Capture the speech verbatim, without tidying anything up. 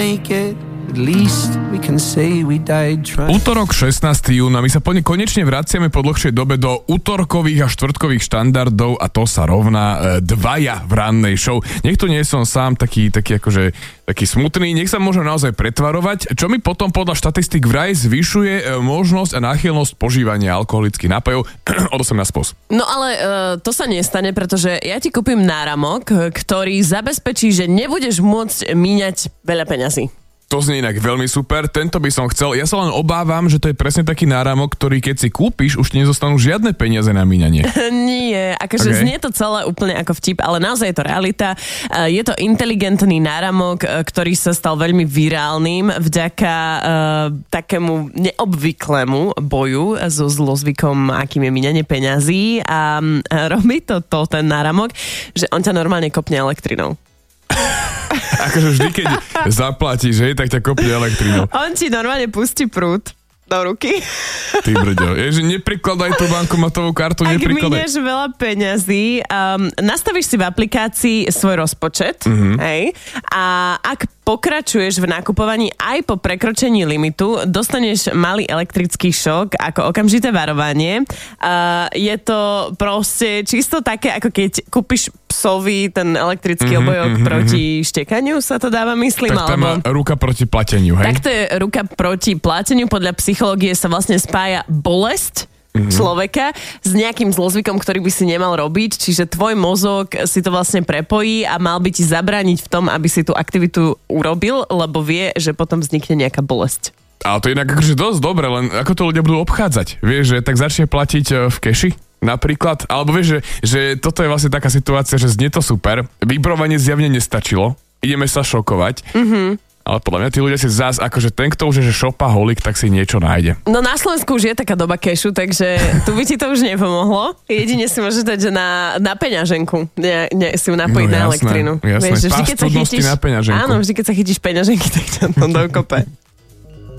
Útorok šestnásteho júna. My sa po ne konečne vraciame po dlhšej dobe do útorkových a štvrtkových štandardov a to sa rovná e, dvaja v rannej show. Nech tu nie som sám taký, taký akože taký smutný, nech sa môžem naozaj pretvarovať, čo mi potom podľa štatistik vraj zvyšuje e, možnosť a náchylnosť požívania alkoholických nápojov od osemnásť plus. No ale e, to sa nestane, pretože ja ti kúpim náramok, ktorý zabezpečí, že nebudeš môcť míňať veľa peňazí. To znie inak veľmi super, tento by som chcel. Ja sa len obávam, že to je presne taký náramok, ktorý keď si kúpiš, už ti nezostanú žiadne peniaze na míňanie. Nie, akože okay. Znie to celé úplne ako vtip, ale naozaj je to realita. Je to inteligentný náramok, ktorý sa stal veľmi virálnym vďaka uh, takému neobvyklému boju so zlozvykom, akým je míňanie peňazí a uh, robí to, to ten náramok, že on ťa normálne kopne elektrinou. Akože vždy, keď zaplatíš, hej, tak ťa kopne elektrinou. On ti normálne pustí prúd do ruky. Ty brďo. Ježi, neprikladaj tú bankomatovú kartu, Ak neprikladaj. Ak minieš veľa peňazí, um, nastavíš si v aplikácii svoj rozpočet, mm-hmm. hej, a ak pokračuješ v nakupovaní aj po prekročení limitu, dostaneš malý elektrický šok ako okamžité varovanie. Uh, je to proste čisto také, ako keď kúpiš psovi ten elektrický mm-hmm, obojok mm-hmm, proti štekaniu, sa to dáva, myslím. Tak to alebo... má ruka proti plateniu, hej? Tak to je ruka proti plateniu. Podľa psychológie sa vlastne spája bolesť mm-hmm. človeka s nejakým zlozvykom, ktorý by si nemal robiť, čiže tvoj mozog si to vlastne prepojí a mal by ti zabrániť v tom, aby si tú aktivitu urobil, lebo vie, že potom vznikne nejaká bolesť. Ale to je inak akože dosť dobre, len ako to ľudia budú obchádzať. Vieš, že tak začne platiť v keši napríklad, alebo vieš, že, že toto je vlastne taká situácia, že znie to super, vybrovanie zjavne nestačilo, ideme sa šokovať, mm-hmm. ale podľa mňa tí ľudia si zás, akože ten, kto už je že šopaholik, tak si niečo nájde. No na Slovensku už je taká doba kešu, takže tu by ti to už nepomohlo. Jedine si môžeš dať, že na, na peňaženku ne, ne, si ju napojiť no, na elektrinu. Jasné, vieš, že vždy, keď sa chytíš, na peňaženku. Áno, vždy, keď sa chytíš peňaženky, tak ťa to dokope.